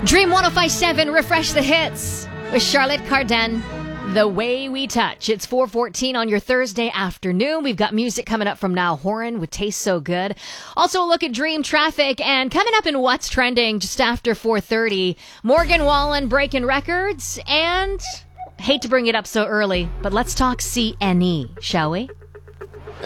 Dream 1057, refresh the hits with Charlotte Cardin. The Way We Touch. It's 4:14 on your Thursday afternoon. We've got music coming up from Niall Horan with Taste So Good. Also a look at Dream Traffic, and coming up in What's Trending just after 4:30, Morgan Wallen breaking records, and hate to bring it up so early, but let's talk CNE, shall we?